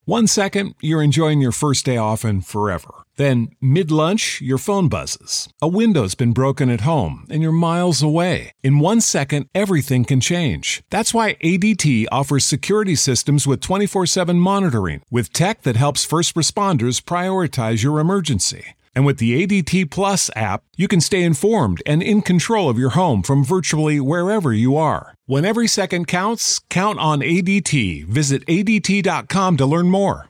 1 second, you're enjoying your first day off and forever. Then, mid-lunch, your phone buzzes. A window's been broken at home and you're miles away. In 1 second, everything can change. That's why ADT offers security systems with 24/7 monitoring, with tech that helps first responders prioritize your emergency. And with the ADT Plus app, you can stay informed and in control of your home from virtually wherever you are. When every second counts, count on ADT. Visit ADT.com to learn more.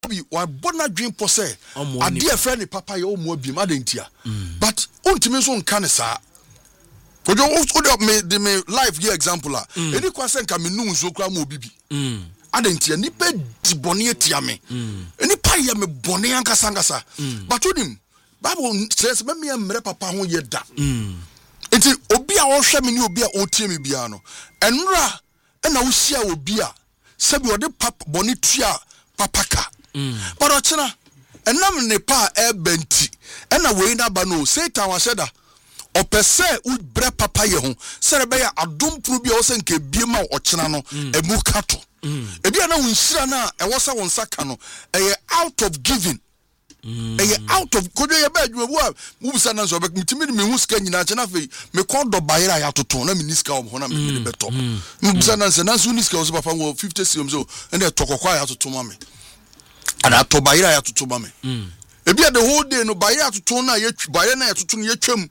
A dear friend, Papa, you more be mad intia. But ultimately, can say, could you me life here example? Any question can be known so cram bibi. Adentia, ni pe di bonnie tiame. Any pay me bonnie anka sangasa. But to him. Bible says, "Let me amre papa ho yeda." Enti obi a wo hwe me ni obi a otie me bia no. Enra na wo hia obi a sebi ode papa boni tua papa ka. But ochina enam ne pa e benti. Na we na ba no Satan wa sheda. Opese u bre papa ye ho. Se be ya adom pro bia wo se nke bie ma ochina no emu kato. Ebi na wo nhira na e wo sa won saka no e out of giving. Out of could you bed you move sana so be mtimi me hu ska nyina che na fe me kon do bayira ya toto na miniska o ho na me be top move sana na so niska o so papa wo 50 cm so and e tokokwa ya toto ma me ana to bayira ya toto ma me e bia the whole day no bayira toto na ye bayira na ya toto no ye twam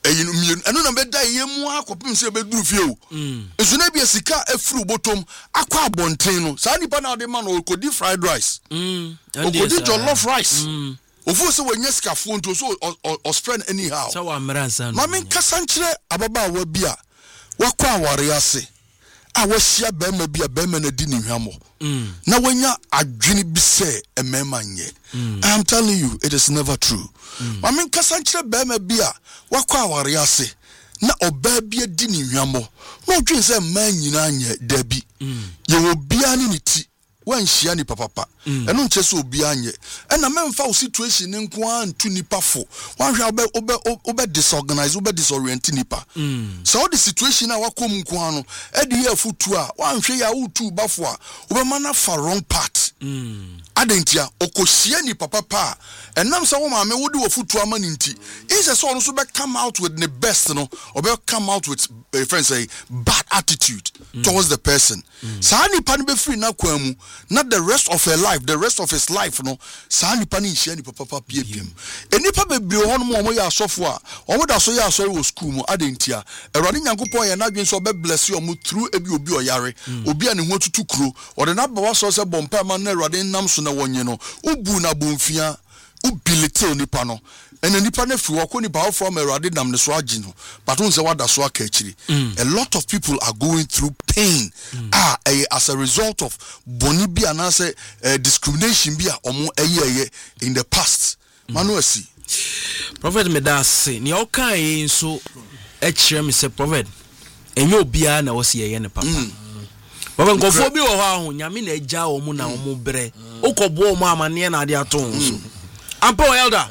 enu na be da ye mu akopim se be duru fie o esu na bia sika afuru botom akwa abonten no sa nipa na de ma no kodi fried rice kodi jollof rice ofu se wanya sika fo nto so or spread anyhow so wa mransa no ma men kasa nkire ababa wa bia wakwa aware ase a wahia be ma bia be ma na di ni hwamo na wanya adwene bi se emema nye I am telling you it is never true ma men kasa nkire be ma bia wakwa aware ase na oba bia di ni hwamo na odwen se ma nyina nye dabi ye obia ni ni ti wan hia ni papa eno nche so obia nye na memfa o situation ni nko an tu nipa fo wan hwa obe disorganize obe disorient nipa so the situation a wakom nko an no e de ye afutu a wan hwe ya utu bafo a obe mana fa wrong part adentia okohia ni papa enam se wo ma me wodi wo futu ama ni nti is so no so be come out with the best no or be come out with friends say bad attitude towards the person sa nipa no be free na kwamu not the rest of her life the rest of his life no sa nipa ni hia ni papa piepiem enipa bebre ho no mo ya asofo a o woda so ya asori wo school mu adentia erade nyankopon ye na dwen so be bless you mu through ebi obi oyare obi a ne ho tutu kuro o de na ba wa so se bompa ma na erade nam so na wonye no ubu na bomfia ubilite nipa no ene nipa na fi wo ko nipa wo from erade nam ne so agi no but won se wada so aka akiri a lot of people are going through pain as a result of boni bi anase discrimination bi a omo eye in the past manuasi prophet medase ni okan nso e kire me se prophet enyo bia na wo se ye ne papa baba nkofo bi wo ho aho nyame na agya wo mu na wo mu bre okobo mu amane na ade ato nso ampo elder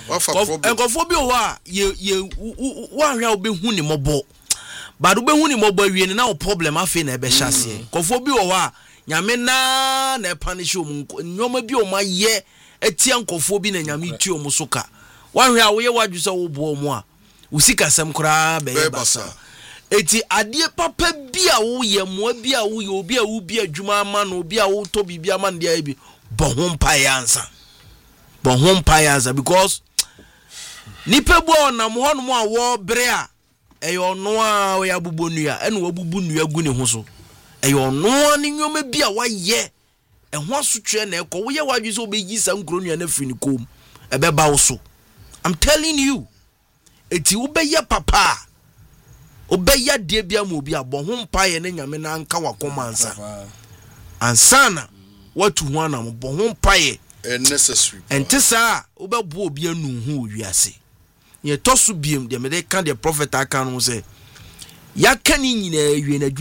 nkofo bi wo a ye wa hwa obehu ni mobo but obehu ni mobo awie ni na o problem afi na ebe hyase nkofo bi wo a nyame na punish o nyoma bi o ma ye etia nkofo bi na nyame tuo mu soka wa hwa wo ye wadwu se wo bo mu a usika sem kura be basa eti adie papa bia wo ye mo bia wo ye obi a wo bia adwuma ama no obi a wo to bibia ama ndia bi bo ho mpa yansa because nipa bu onam ho no a wo bre a eyo no a wo ya bubu nua ene wo bubu nua gu ne ho so eyo no ani nyoma bia wa ye ho asotwe na ekọ wo ye wadwu so obeyi sa nkro nua na firi ni kom ebe ba wo so I'm telling you eti wo be ye papa obeya de bia mo bia bo ho mpa ye ne nyame na anka wakomansa ansana watu ho anam bo ho mpa ye necessary entisa obebo obi anu hu wiase ye tosu biem de me de kan de prophet aka no say ya kani nyina awie na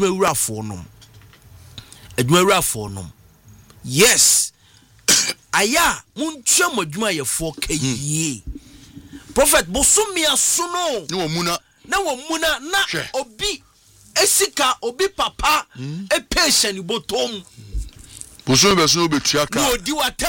adwuma nom yes aya muntwa modwuma ye 4k prophet bosumia suno ni omuna na obi esika obi papa e patient botom boso be so be tuaka no di wa